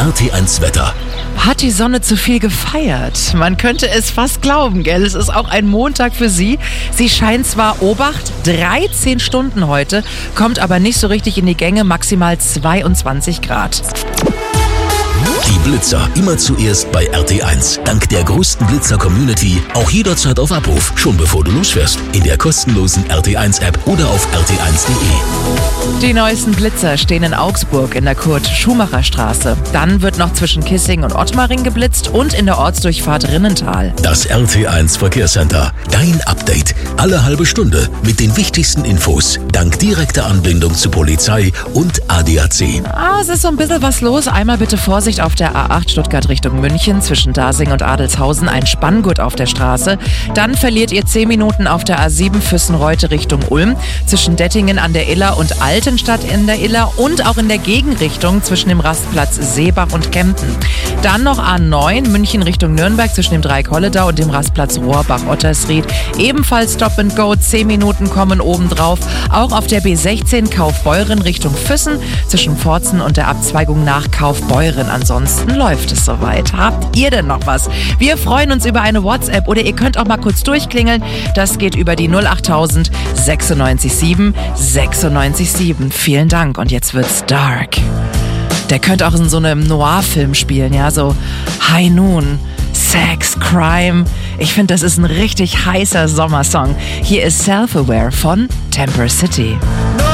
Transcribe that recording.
RT1 Wetter. Hat die Sonne zu viel gefeiert? Man könnte es fast glauben, gell? Es ist auch ein Montag für sie. Sie scheint zwar, Obacht, 13 Stunden heute, kommt aber nicht so richtig in die Gänge, maximal 22 Grad. Die Blitzer immer zuerst bei RT1. Dank der größten Blitzer-Community auch jederzeit auf Abruf, schon bevor du losfährst. In der kostenlosen RT1-App oder auf rt1.de. Die neuesten Blitzer stehen in Augsburg in der Kurt-Schumacher-Straße. Dann wird noch zwischen Kissing und Ottmaring geblitzt und in der Ortsdurchfahrt Rinnental. Das RT1 Verkehrscenter. Dein Update. Alle halbe Stunde mit den wichtigsten Infos. Dank direkter Anbindung zu Polizei und ADAC. Es ist so ein bisschen was los. Einmal bitte Vorsicht auf der A8 Stuttgart Richtung München. Zwischen Dasing und Adelshausen ein Spanngurt auf der Straße. Dann verliert ihr 10 Minuten auf der A7 Füssen-Reute Richtung Ulm. Zwischen Dettingen an der Iller und Altenstadt in der Iller und auch in der Gegenrichtung zwischen dem Rastplatz Seebach und Kempten. Dann noch A9 München Richtung Nürnberg zwischen dem Dreieck-Holledau und dem Rastplatz Rohrbach-Ottersried. Ebenfalls Stop and Go, 10 Minuten kommen obendrauf. Auch auf der B16 Kaufbeuren Richtung Füssen zwischen Pforzen und der Abzweigung nach Kaufbeuren. Ansonsten läuft es soweit. Habt ihr denn noch was? Wir freuen uns über eine WhatsApp oder ihr könnt auch mal kurz durchklingeln. Das geht über die 08000 96 7 96 7. Vielen Dank und jetzt wird's dark. Der könnte auch in so einem Noir-Film spielen, ja, so High Noon, Sex, Crime. Ich finde, das ist ein richtig heißer Sommersong. Hier ist Self-Aware von Temper City.